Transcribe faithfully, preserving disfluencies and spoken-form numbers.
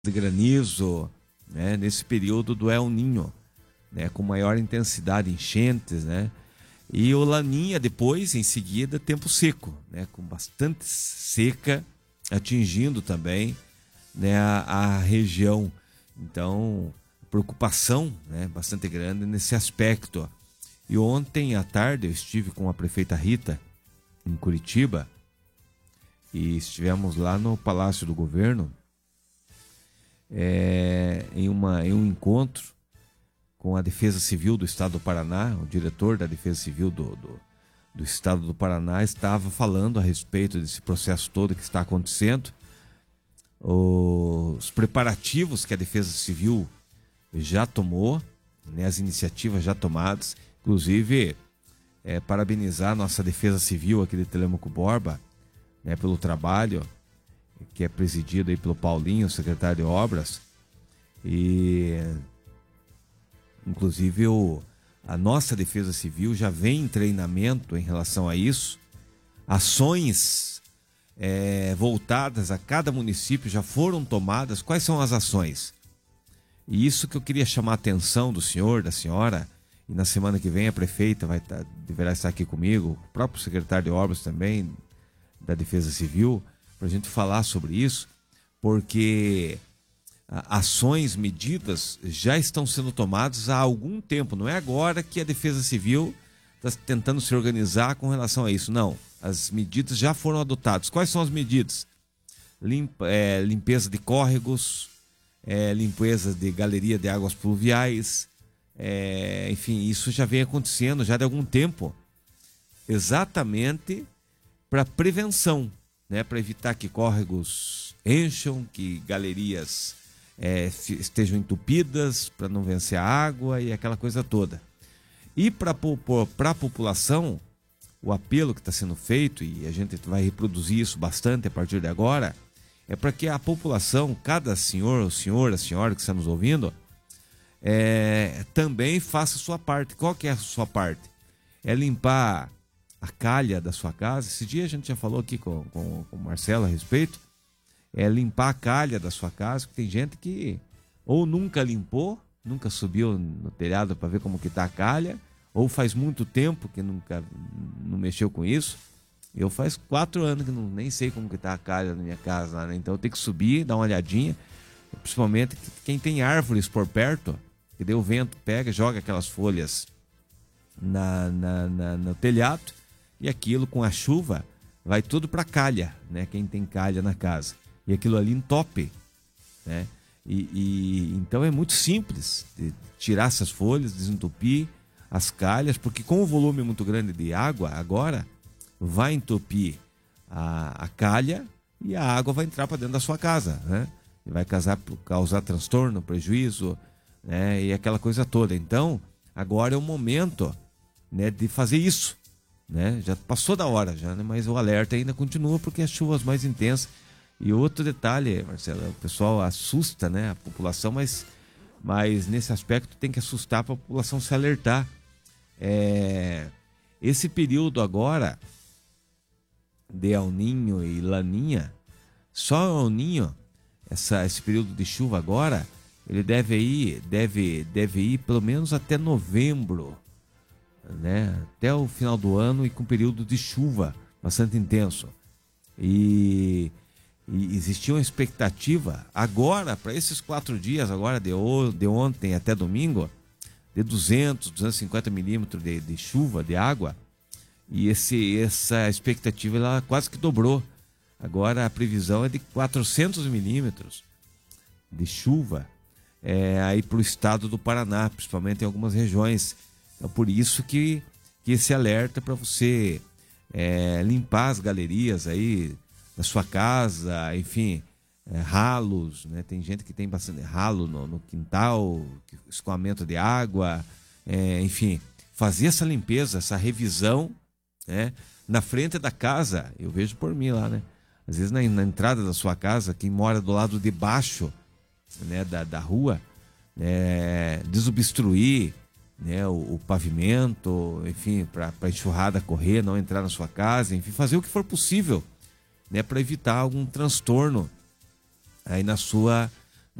de granizo, né, nesse período do El Niño, né, com maior intensidade, enchentes, né? E o Laninha depois, em seguida, tempo seco, né, com bastante seca, atingindo também, né, a, a região. Então, preocupação, né, bastante grande nesse aspecto. E ontem à tarde eu estive com a prefeita Rita em Curitiba e estivemos lá no Palácio do Governo é, em, uma, em um encontro com a Defesa Civil do Estado do Paraná. O diretor da Defesa Civil do, do, do Estado do Paraná estava falando a respeito desse processo todo que está acontecendo, os preparativos que a Defesa Civil já tomou, né, as iniciativas já tomadas, inclusive é, parabenizar a nossa Defesa Civil aqui de Telêmaco Borba, né, pelo trabalho que é presidido aí pelo Paulinho, secretário de Obras, e inclusive o, a nossa Defesa Civil já vem em treinamento em relação a isso. Ações é, voltadas a cada município já foram tomadas. Quais são as ações? E isso que eu queria chamar a atenção do senhor, da senhora, e na semana que vem a prefeita vai estar, deverá estar aqui comigo, o próprio secretário de Obras também, da Defesa Civil, para a gente falar sobre isso, porque ações, medidas já estão sendo tomadas há algum tempo. Não é agora que a Defesa Civil está tentando se organizar com relação a isso. Não, as medidas já foram adotadas. Quais são as medidas? Limpa, é, limpeza de córregos, é, limpeza de galeria de águas pluviais, é, enfim, isso já vem acontecendo já de algum tempo, exatamente para prevenção, né, para evitar que córregos encham, que galerias É, estejam entupidas, para não vencer a água e aquela coisa toda. E para a população, o apelo que está sendo feito, e a gente vai reproduzir isso bastante a partir de agora, é para que a população, cada senhor, o senhor, a senhora que está nos ouvindo, é, também faça a sua parte. Qual que é a sua parte? É limpar a calha da sua casa. Esse dia a gente já falou aqui com, com, com o Marcelo a respeito. É limpar a calha da sua casa, porque tem gente que ou nunca limpou, nunca subiu no telhado para ver como que tá a calha, ou faz muito tempo que nunca não mexeu com isso. Eu faz quatro anos que não, nem sei como que tá a calha na minha casa, né? Então eu tenho que subir, dar uma olhadinha, principalmente quem tem árvores por perto, que daí o vento pega, joga aquelas folhas na, na, na, no telhado, e aquilo com a chuva vai tudo para calha, né? Quem tem calha na casa. E aquilo ali entope, né? E, e então é muito simples de tirar essas folhas, desentupir as calhas, porque com o volume muito grande de água agora vai entupir a, a calha e a água vai entrar para dentro da sua casa, né? E vai causar, causar transtorno, prejuízo, né? E aquela coisa toda. Então agora é o momento, né, de fazer isso, né? Já passou da hora já, né? Mas o alerta ainda continua porque as chuvas mais intensas. E outro detalhe, Marcelo, o pessoal assusta, né, a população, mas, mas nesse aspecto tem que assustar para a população se alertar. É, esse período agora de El Niño e Laninha, só El Niño, essa, esse período de chuva agora, ele deve ir, deve, deve ir pelo menos até novembro, né, até o final do ano, e com período de chuva bastante intenso. E E existia uma expectativa agora, para esses quatro dias, agora de, de ontem até domingo, de duzentos, duzentos e cinquenta milímetros de, de chuva, de água. E esse, essa expectativa ela quase que dobrou. Agora a previsão é de quatrocentos milímetros de chuva é, aí para o estado do Paraná, principalmente em algumas regiões. Então por isso que, que esse alerta para você é, limpar as galerias aí da sua casa, enfim, é, ralos, né? Tem gente que tem bastante ralo no, no quintal, escoamento de água, é, enfim, fazer essa limpeza, essa revisão, né? Na frente da casa, eu vejo por mim lá, né? Às vezes na, na entrada da sua casa, quem mora do lado de baixo, né, da, da rua, é, desobstruir, né, o, o pavimento, enfim, para a enxurrada correr, não entrar na sua casa, enfim, fazer o que for possível, né, para evitar algum transtorno aí na sua,